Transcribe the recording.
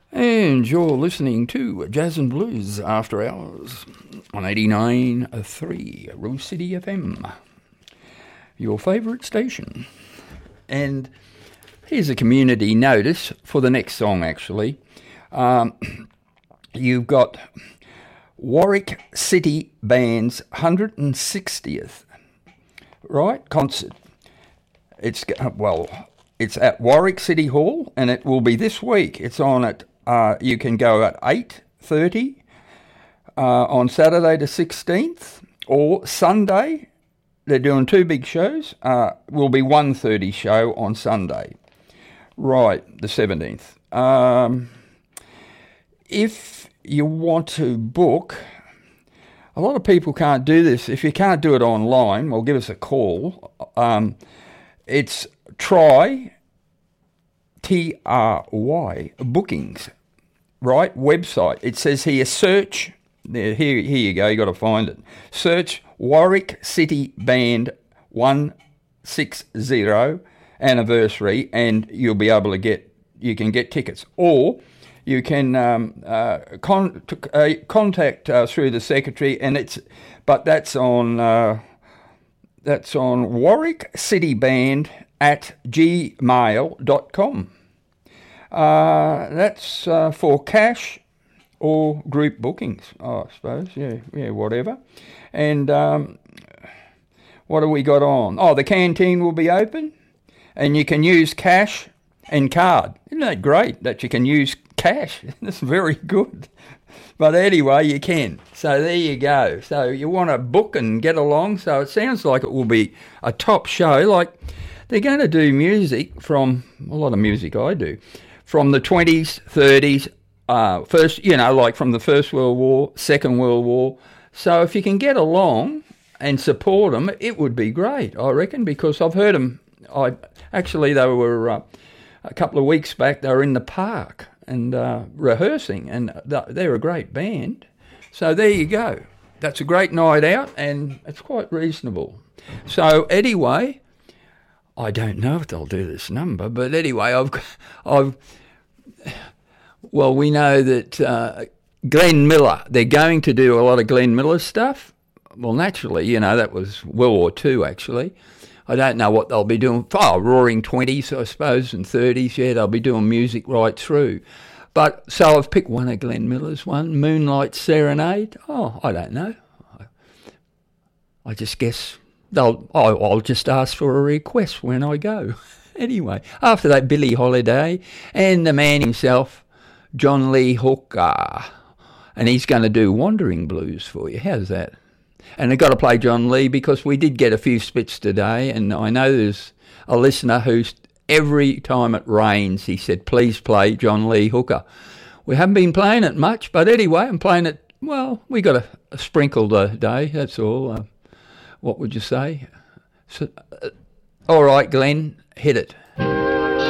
And you're listening to Jazz and Blues After Hours on 89.3 Rose City FM, your favourite station. And here's a community notice for the next song, actually. You've got Warwick City Band's 160th, right, concert. It's at Warwick City Hall, and it will be this week. It's on at, you can go at 8:30 on Saturday the 16th, or Sunday. They're doing two big shows. Will be 1:30 show on Sunday. Right, the 17th. If you want to book, a lot of people can't do this. If you can't do it online, well, give us a call. It's Try, T-R-Y, bookings, right? Website. It says here, search, here you go, you got to find it. Search Warwick City Band 160 anniversary, and you'll be able to you can get tickets. Or you can contact through the secretary, and that's on Warwick City Band at gmail.com. That's for cash or group bookings, I suppose. Yeah, whatever. And what have we got on? Oh, the canteen will be open, and you can use cash and card. Isn't that great that you can use cash? That's very good. But anyway, you can. So there you go. So you want to book and get along. So it sounds like it will be a top show. Like, they're going to do music from, a lot of music I do, from the 20s, 30s, first, like from the First World War, Second World War. So if you can get along and support them, it would be great, I reckon, because I've heard them. They were a couple of weeks back, they were in the park and rehearsing, and they're a great band. So there you go. That's a great night out, and it's quite reasonable. So anyway, I don't know if they'll do this number, but anyway, we know that Glenn Miller, they're going to do a lot of Glenn Miller stuff. Well, naturally, that was World War II, actually. I don't know what they'll be doing. Roaring 20s, I suppose, and 30s, yeah, they'll be doing music right through. But, so I've picked one of Glenn Miller's one, Moonlight Serenade. Oh, I don't know. I just guess I'll just ask for a request when I go. Anyway, after that, Billie Holiday and the man himself, John Lee Hooker. And he's going to do Wandering Blues for you. How's that? And I've got to play John Lee because we did get a few spits today, and I know there's a listener who's, every time it rains, he said, please play John Lee Hooker. We haven't been playing it much, but anyway, I'm playing it, well, we got a sprinkle today, that's all. What would you say? So, all right, Glenn, hit it.